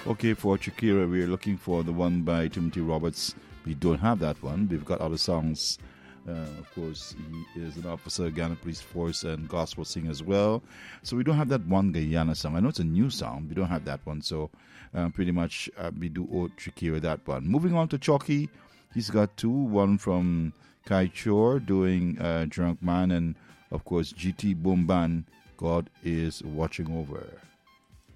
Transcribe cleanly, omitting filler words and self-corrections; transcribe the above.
Okay, for Shakira, we're looking for the one by Timothy Roberts. We don't have that one. We've got other songs. Of course, he is an officer, Ghana Police Force, and gospel singer as well. So we don't have that one Guyana song. I know it's a new song. We don't have that one. So pretty much we do owe Shakira that one. Moving on to Chalky. He's got two. One from Kai Chor doing Drunk Man, and of course GT Boom Band, God is Watching Over.